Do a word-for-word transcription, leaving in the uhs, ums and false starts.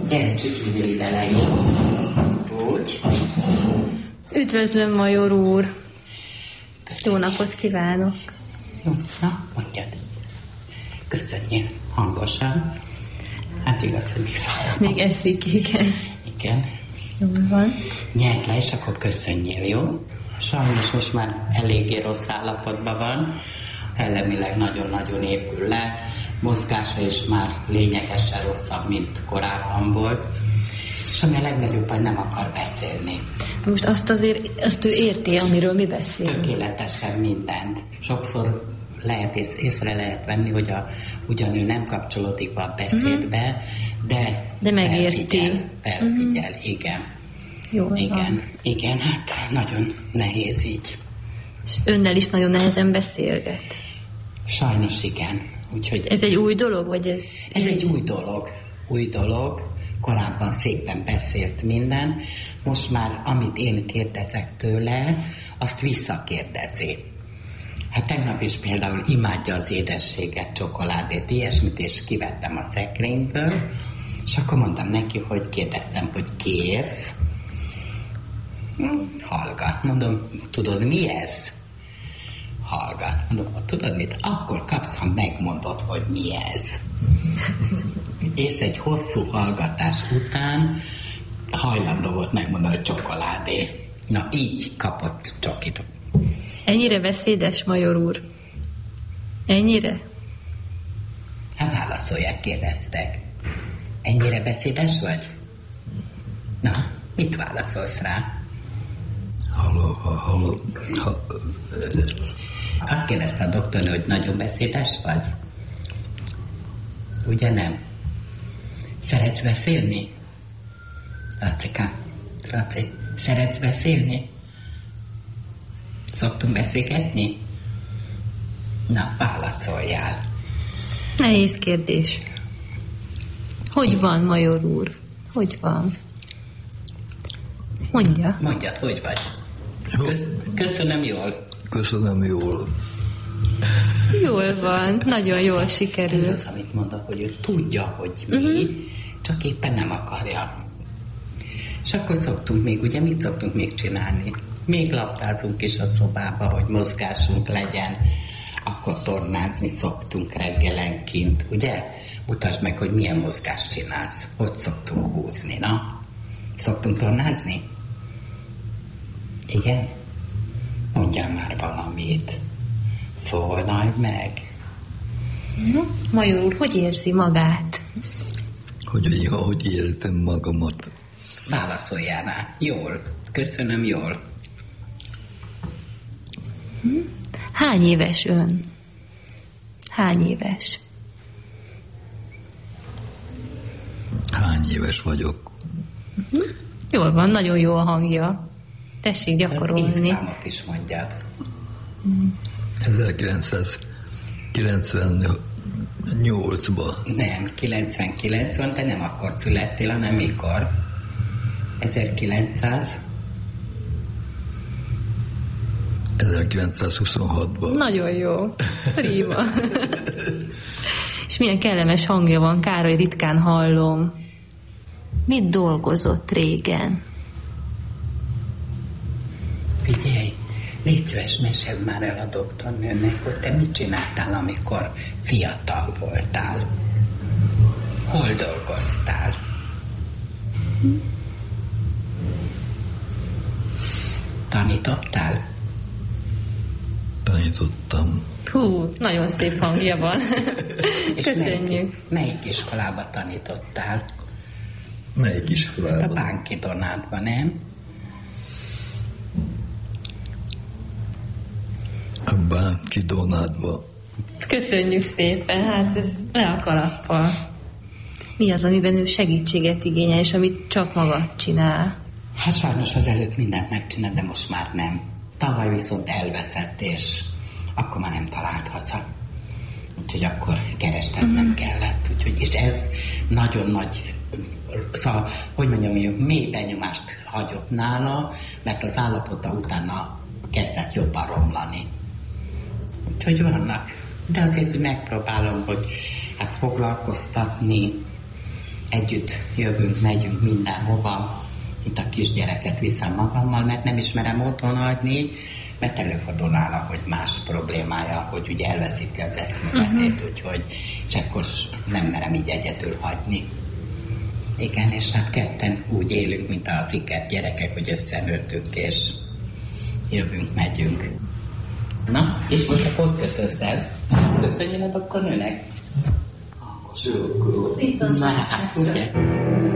Gyere, csücsüljél ide le, jó? Úgy. Üdvözlöm, major úr. Köszönjél. Jó napot kívánok. Jó, na, mondjad. Köszönjél hangosan. Hát igaz, hogy viszont. Még eszik, igen. Igen. Jó van. Nyerd le, és akkor köszönjél, jó? Sajnos most már eléggé rossz állapotban van. Szellemileg nagyon-nagyon épül le. Mozgása is már lényegesen rosszabb, mint korábban volt. És ami a legnagyobb, hogy nem akar beszélni. Most azt azért, azt ő érti, amiről mi beszélünk. Tökéletesen mindent. Sokszor lehet, ész, észre lehet venni, hogy a, ugyan ő nem kapcsolódik be a beszédbe, uh-huh. de, de megérti. Felfigyel, felfigyel uh-huh. igen. Jó, igen, van. igen, hát nagyon nehéz így. És önnel is nagyon nehezen beszélget. Sajnos igen. Úgyhogy ez egy új dolog, vagy ez? Ez egy új dolog. Új dolog. Korábban szépen beszélt minden. Most már, amit én kérdezek tőle, azt visszakérdezi. Hát tegnap is például imádja az édességet, csokoládét, ilyesmit, és kivettem a szekrényből, és akkor mondtam neki, hogy kérdeztem, hogy kérsz. Hm, hallgat. Mondom, tudod mi ez? Hallgat. Mondom, tudod mit? Akkor kapsz, ha megmondod, hogy mi ez. És egy hosszú hallgatás után hajlandó volt megmondani, hogy csokoládé. Na, így kapott csokit. Ennyire beszédes, major úr? Ennyire? Hát válaszolják, kérdeztek. Ennyire beszédes vagy? Na, mit válaszolsz rá? Halló, halló, halló. Azt kérdezte a doktornő, hogy nagyon beszédes vagy? Ugye nem? Szeretsz beszélni? Lacika, Laci, szeretsz beszélni? Szoktunk beszélgetni? Na, válaszoljál. Nehéz kérdés. Hogy van, major úr? Hogy van? Mondja. Mondjad, hogy vagy? Kösz, köszönöm jól. Köszönöm jól. Jól van, nagyon jól ez, sikerül. Ez az, amit mondok, hogy ő tudja, hogy mi, uh-huh. csak éppen nem akarja. És akkor szoktunk még, ugye mit szoktunk még csinálni? Még labdázunk is a szobába, hogy mozgásunk legyen, akkor tornázni szoktunk reggelenként, ugye? Mutasd meg, hogy milyen mozgást csinálsz, hogy szoktunk húzni, na? Szoktunk tornázni? Igen? Mondjál már valamit. Szólnaj meg. Major úr, hogy érzi magát? Hogy én hogy értem magamat? Válaszoljál rá. Jól. Köszönöm, jól. Hány éves ön? Hány éves? Hány éves vagyok? Jól van, nagyon jó a hangja. Tessék gyakorolni. Az évszámot is mondjad. ezerkilencszázkilencvennyolcban. Nem, kilencvenkilenc van, de nem akkor születtél, hanem mikor? ezerkilencszáz ezerkilencszázhuszonhatban. Nagyon jó. Prima. És milyen kellemes hangja van, kár, hogy ritkán hallom. Mit dolgozott régen? Figyelj, légy szíves, mesélj már el a doktornőnek, hogy te mit csináltál, amikor fiatal voltál. Hol dolgoztál? Tanítottál? Tanítottam. Hú, nagyon szép hangja van. Köszönjük. Melyik, melyik iskolába tanítottál? Melyik A iskolában? Bánki Donátban, nem? A Bánki Donátban. Köszönjük szépen, hát ez le a kalappal. Mi az, amiben ő segítséget igényel, és amit csak maga csinál? Hát sajnos az előtt mindent megcsinál, de most már nem. Tavaly viszont elveszett, és akkor már nem talált haza. Úgyhogy akkor kerestetnem mm. kellett. Úgyhogy, és ez nagyon nagy, szóval, hogy mondjam, hogy mély benyomást hagyott nála, mert az állapota utána kezdett jobban romlani. Úgyhogy vannak. De azért, hogy megpróbálom, hogy hát foglalkoztatni, együtt jövünk, megyünk mindenhova, mint a kisgyereket viszem magammal, mert nem ismerem otthon hagyni, mert előfordul nála, hogy más problémája, hogy ugye elveszíti az eszméletét, uh-huh. úgyhogy, és akkor nem merem így egyedül hagyni. Igen, és hát ketten úgy élünk, mint az iker gyerekek, hogy összenőttünk, és jövünk, megyünk. Na, és most akkor köszönsz el. Köszönjön a doktornőnek? Viszont Na, hát, ugye?